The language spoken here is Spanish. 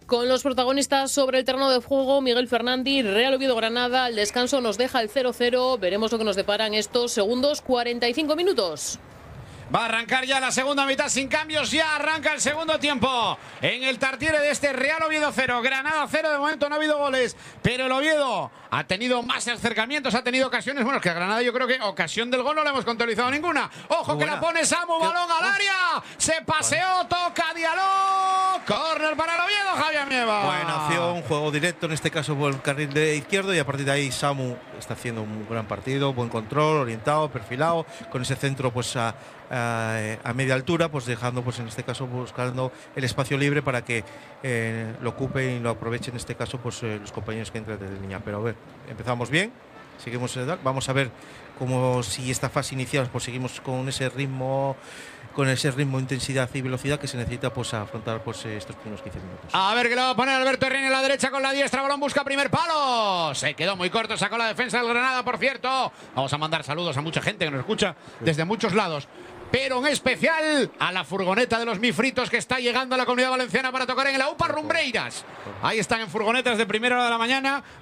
Con los protagonistas sobre el terreno de juego, Miguel Fernández, Real Oviedo-Granada. El descanso nos deja el 0-0. Veremos lo que nos deparan estos segundos 45 minutos. Va a arrancar ya la segunda mitad sin cambios. Ya arranca el segundo tiempo en el Tartiere de este Real Oviedo 0, Granada 0. De momento no ha habido goles, pero el Oviedo ha tenido más acercamientos, ha tenido ocasiones. Bueno, es que a Granada yo creo que ocasión del gol no le hemos contabilizado ninguna. Ojo que la pone Samu, balón al área. Se paseó, toca Diallo. Córner para el Oviedo, Javier Nieva. Buena acción, juego directo, en este caso por el carril de izquierdo, y a partir de ahí Samu está haciendo un gran partido, buen control, orientado, perfilado, con ese centro pues a media altura, pues dejando pues en este caso buscando el espacio libre para que lo ocupe y lo aproveche en este caso pues los compañeros que entran desde línea. Pero a ver, empezamos bien, seguimos, vamos a ver cómo, si esta fase inicial pues seguimos con ese ritmo, intensidad y velocidad que se necesita pues afrontar pues estos primeros 15 minutos. A ver que lo va a poner Alberto Herrera en la derecha con la diestra, balón busca primer palo, se quedó muy corto, sacó la defensa del Granada, por cierto. Vamos a mandar saludos a mucha gente que nos escucha desde muchos lados, pero en especial a la furgoneta de los mifritos que está llegando a la Comunidad Valenciana para tocar en la UPA Rumbreiras. Ahí están en furgonetas de primera hora de la mañana